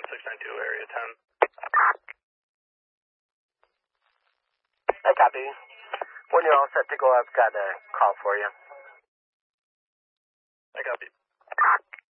692, area 10. I copy. When you're all set to go, I've got a call for you. I copy.